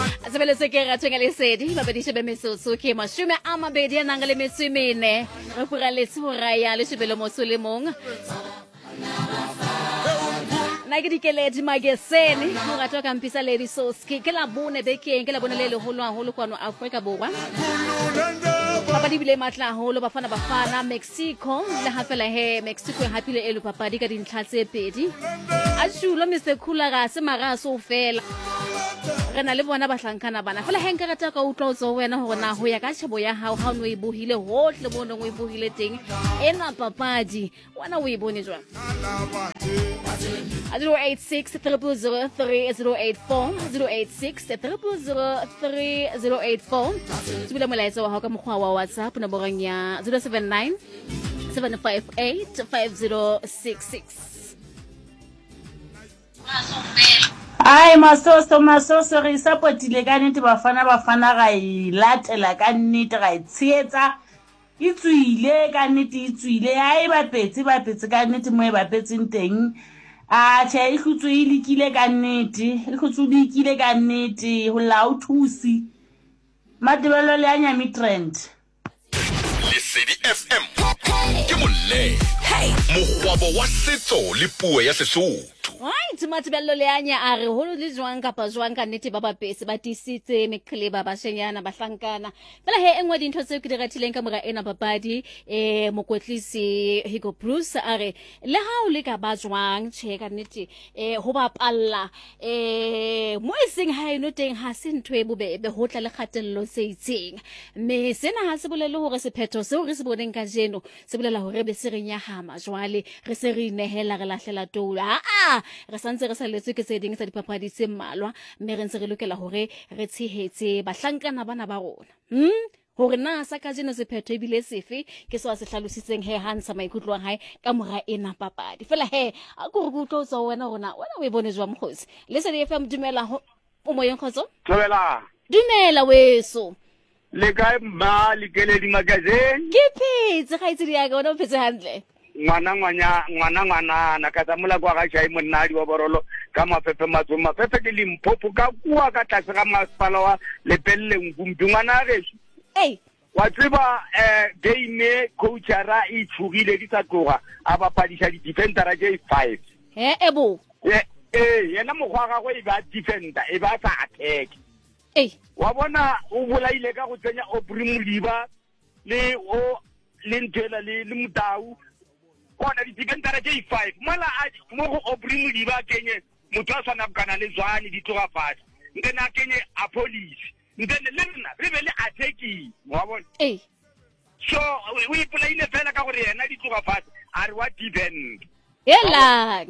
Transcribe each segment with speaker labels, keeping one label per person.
Speaker 1: Asebele se ke ratho nga lesedi ba bedishe be metsotso ke mashume a mabedi a nang le metso e mene re pura letsi ho raya le shebelo moso le mong na ke dikeledi mageseni ho ratwa ka mpisa Lady Soski ke la bone bekeng ke la bone le leholo haholo kwano Afrika Borwa papadi bile matla haholo bafana Mexico le ha fela he Mexico e hapile elo papadi ka dintlha tse pedi a shulo Mr Khula ga se maraso fela re na le bona bahlankana bana fela he nka rata ka utlotso wena hore na ho ya ka tshebo ya hao ha o no e bohile hohle mo no e bohile teng ena papadi wana o e bone jwang 086 000 3084 086 000 3084 tsubile molaetsa wa hao ka mokgwa wa WhatsApp na borang ya 079 758 5066
Speaker 2: Ai masoso re supportile ka nnete bafana ga ilatela ka nnete ga itshietsa itswile ka nnete itswile ai bapetse ka nnete mo e bapetseng teng a tshela ikhutso e likile ka nnete ka nnete ho la o thusi matebelo le anya mitrend
Speaker 3: Lesedi FM ke molle mogwabo wa setso le puo ya Sesotho
Speaker 1: right matebelo le anya a re holo le jwang kapa jwang ka nnete ba bapetse ba tisitse mekhele ba bashenyana bahlankana fela he engwe dintho tseo ke di ratileng ka mora ena papadi mokwetlisi Hugo Bruce a re le ha o le ka ba jwang che ka nnete ho bapalla mo iseng ha eno teng ha se ntwe bobebe ho tla le khatello se itseng me sena ha se bolele hore sephetho seo re se boneng ka jeno se bolela hore be se re nyahama jwale re se re inehela re lahlela toula re santse re sa letswe ke tse ding tsa dipapadi tse mmalwa mme re ntse re lokela hore re tshehetse bahlankana bana ba rona hore na sa ka jeno sephetho ebile sefe ke se wa se hlalositseng he hansa maikutlo a hae ka mora ena papadi fela he a go re butlo tsa wena o e bone jwa mkhosi Lesedi FM dumela o moyeng khotso dumela weso
Speaker 4: le kae mma le keledi magazine
Speaker 1: ke phetse ga itse dia ka ona o phetse hantle
Speaker 4: ngwana na ka tsamula kwa ga tshai monnadi wa borolo ka mafefe matsoma fefe ke Limpopo ka kwa ka tlase ga masepala wa lepelleng gumpi ngwana geso wa tseba game coachara e tshugile di tsa tloga a bapadisha di defendera je 5
Speaker 1: ebo
Speaker 4: yena mogwa ga go e ba defender e ba sa attack wa bona o bolaile ka go tsenya Obrimuliba le ntela le Mutau kona di defendera je 5 mala mo go Obrimuliba kenye motho a sana bukana le Zwane di tloga fast ngena kenye a police ngene le nna re be le attacking wa bona so we polaile fela ka gore yena di tloga fast a re wa defend
Speaker 1: yela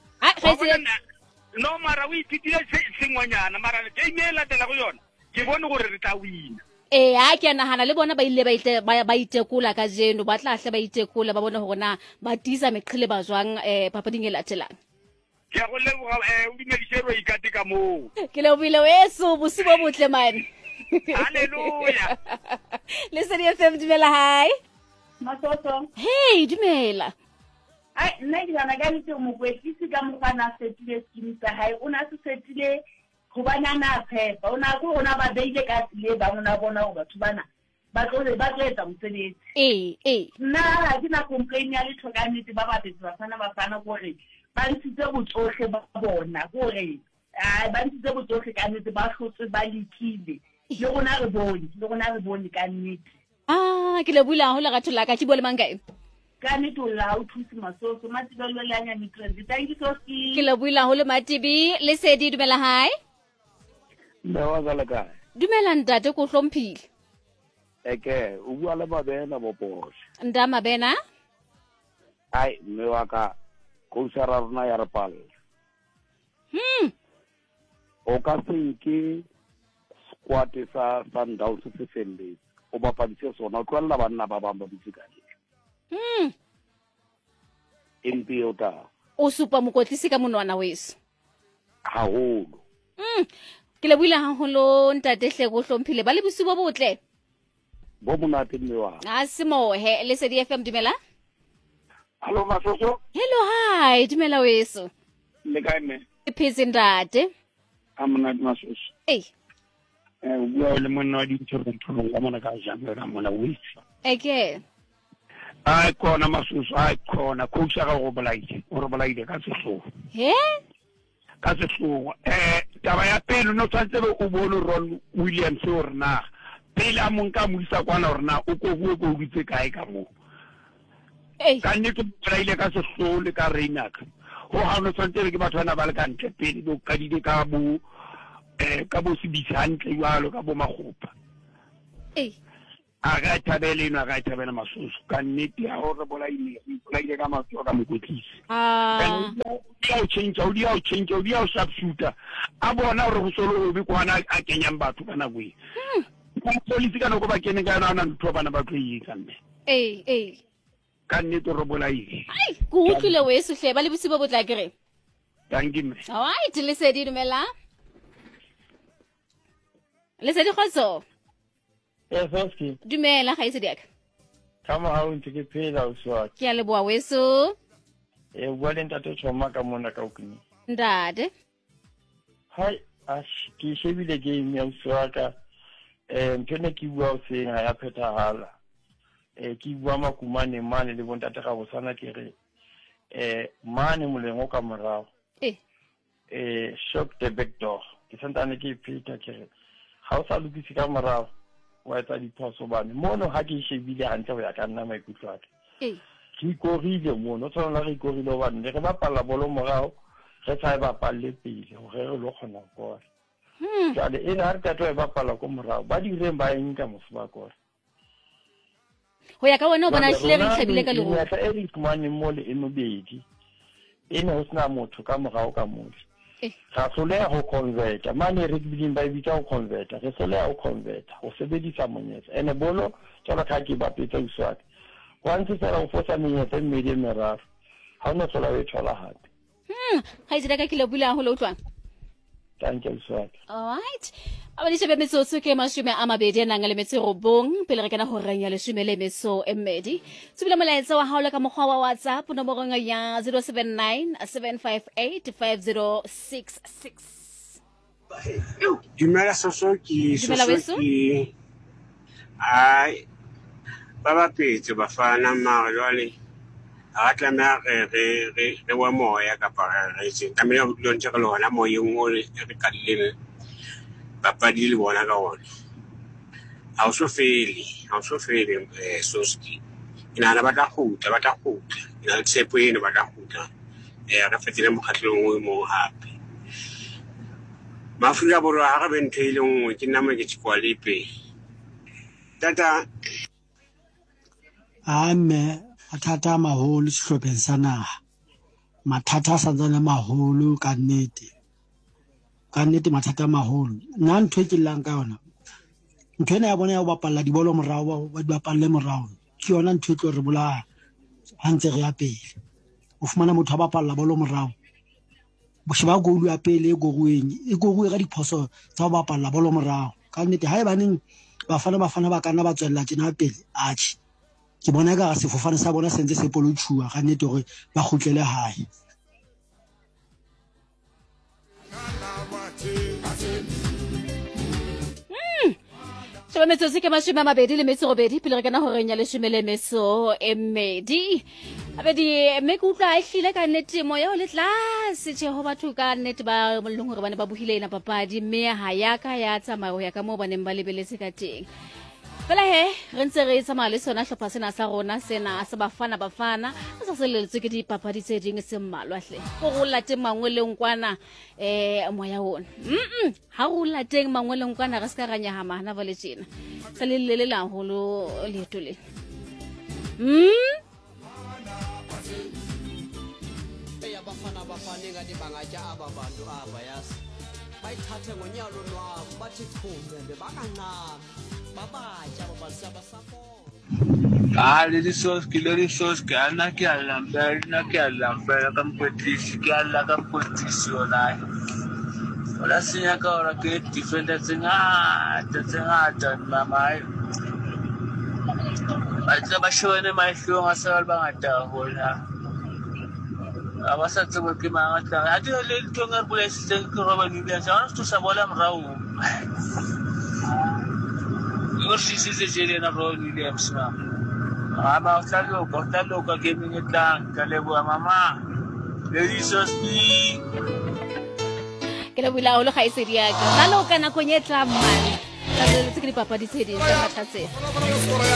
Speaker 4: no mara we titile sengwanyana mara ke imela tela go yona ke bone gore re tla wina
Speaker 1: ha ke nahana le bona ba ile ba itekula ka jeno ba tla hle ba itekula ba bona hore na ba tisa meqhele ba jwang papading e latelang
Speaker 4: ke go le o dinedisero ikate ka mo
Speaker 1: ke le bile weso bosibo botle man
Speaker 4: haleluya
Speaker 1: Lesedi FM dumela hai
Speaker 2: masoso
Speaker 1: hey dumela
Speaker 2: ai nna ke gana ka ditse mo kwetlisi ka mofana setile skimisa hai ona se setile go banana phepa ona go ona ba beile ka le ba mona bona go batho bana ba tloetsa mosebetsi nna ha ke na complain ya le thokanetse ba bapetsi bafana gore ba ntse botsoge ba bona gore ba ntse botsoge ka nnete ba hlotse ba likile le gona re bone ka nnete
Speaker 1: ke le bula ho la ga thola ka ke bole mangae
Speaker 2: ka nnete o la o thusi masoso matibelo le anya mitrend thank you so much
Speaker 1: ke le bula ho le matibi Lesedi dumela hai
Speaker 4: wa zala ka
Speaker 1: dumela ntate ko hlomphile
Speaker 4: eke o bua le Mabena Bopos
Speaker 1: nda Mabena
Speaker 4: ai mme wa ka go sara rona ya repal o ka senke squad sa Sundowns se felle o bapadise sona o tlolla banna ba bamba bitsikane impiota
Speaker 1: o supa mokotlisi ka monwana weso
Speaker 4: haholo
Speaker 1: ke le buile haholo ntate hle go hlomphile ba le bosibo botle
Speaker 4: bo monate mme wa
Speaker 1: a se mohe Lesedi FM dumela
Speaker 4: Hello masoso
Speaker 1: hello hi dumela weso
Speaker 4: le kae me
Speaker 1: e phetse ntate
Speaker 4: amona masoso bua le monna wa di-intervention ka mona ka jambe ka mona witsi
Speaker 1: eke
Speaker 4: ai kona masusu ai kona coach ga go bolaile ka sehlogo
Speaker 1: he
Speaker 4: ka sehlogo taba ya pele no tsantse o bone Ron Williams o rena pele a monka modisa kwana rena o go ditse kae ka mo ka nne ke bolaile ka sehlogo le ka Reinaka ho ha no tsantse ke batho bana ba le ka ntle pele do ka di ka bo se bisantle jwalo ka bo magopa a ga thabele no ga thabela masusu ka nnete ya hore bolaile ka matso ka mokotlisi o dia o sharpshooter a bona hore go solo o be kwana a kenyang batho kana boi polisi kana go ba kene ka na ntho bana ba tloyi ka nne ka nnete re bolaile
Speaker 1: go utlwile weso hle ba le bosibo botla kere
Speaker 4: tangime
Speaker 1: alright Lesedi dumela Lesedi khotso
Speaker 5: Soski.
Speaker 1: Dumela ga ise diaka.
Speaker 5: Kama ha o ntse ke phela o swa.
Speaker 1: Ke a leboa weso.
Speaker 5: Bua le ntate Choma ka mona ka okni.
Speaker 1: Ndade.
Speaker 5: Hai, ki shebile game ya uswa ka. Mpene ki bua o seng ha ya phethahala. Ki bua makumane mane le bontate ga bosana ke re mane molengo ka morao. Shock the back door. Ke santane ke pheta ke re. Ha o sa lukisi ka morao. Wa tsa diphoso bane mono ha ke shebile hantle go ya ka nna maikutlo a ke ke korile mono tsona re korile bane re bapala bolo morao re tsa e bapalle pele go re lo khona go jale e re ka tlo e bapala ko morao ba di reng ba enka mofuba ko
Speaker 1: ho ya ka wena o bona hle re tlhabile ka lego
Speaker 5: ya e re kumane mo le emobedi ene ho sna motho ka morao ka motho ga solea go converta mane re bileng ba bitsa go converta re solea go converta go sebedisa monyetsa ene bolo tsona ka ke ba petsa uswaka kwantse tsara go fosa monyetsa mmedi meraro ha ona sola e tshola hape
Speaker 1: ga ise ka ke le bula go lo utlwang
Speaker 5: thank you uswaka
Speaker 1: alright aba di shebe metsotso ke mashume a mabedi nang le metse robong pele re kana ho ranya le shumele meso emmedi tsubile molaetsa wa haola ka mogwa wa WhatsApp nomorong ya 079 758 5066
Speaker 6: Dumela Sosoki ai ba ba petse ba fana mare jwale a tlameha re wa moya ka para re se tlameha ho lo ntse ka lona moyeng o re kalile papadi le bona ka ona ha o so fele Soski ina na ba tla khutla ina le tshepo eno ba tla khutla re fetile mokgatlong o mo hape Mafrika Borwa ha ga bentele nngwe ke nna ke tshkwalipe tata
Speaker 7: ame mathata a maholo sehlopheng sa naha mathata a santsane maholo ka nnete mathata a maholo nna ntho e ke llang ka yona ntho ena ya bona ya ho bapalla dibolo morao ba di bapalle morao ke yona ntho e tlo re bolaya ha ntse re ya pele o fumana motho a bapalla bolo morao bo sheba goal ya pele e goruwe ka diphoso tsa ho bapalla bolo morao ka nnete ha e baneng bafana ba kana ba tswella tjena pele atjhe ke bona ka sefofane sa bona sentse se polotshua ka nnete hore ba kgutlele hae
Speaker 1: Sheba metsotso ke mashume a mabedi le metso robedi pele re kana ho renya le shumele meso emmedi abedi me ke utlwa a hlile ka nnete moya o le tlase tje ho batho ka nnete ba leng hore ba ne ba buhile ena papadi mme ha ya ka ya tsamaya ho ya ka mo ba neng ba lebeletse ka teng fela he re ntse re tsamaya le sona hlopha sena sa rona sena sa bafana a sa seleletswe ke dipapadi tse ding se mmalwa hle go go late mangweleng kwana moya ona ha go lateng mangweleng kwana re ska ranya ha mahana ba le tjena sa le la holo leeto le
Speaker 8: ya bafana bafaneka dibangatya aba bantu aba yasi bayithathe ngonyalo lwabo bathi chumbe bakanqaba babatya babasabasapho
Speaker 9: leli soski ana ke alambela ka mkwetisi ke alla ka mkwetisi yona ola sinya ka ora ke defender tsengata mama ba shone mahlong a sa ba ngata hola aba sa tsebo ke mangata a di le tonga pula se ke roba ni bia sa to sa bola mrao Your sister is in a road, Williams. I'm outside local gaming it down, Kalebo, Mama. Ladies, me.
Speaker 1: Kila wila ulo khaisiriya ka nalo kana kwenye tramani. Tazeli papa di sedi, tama tase.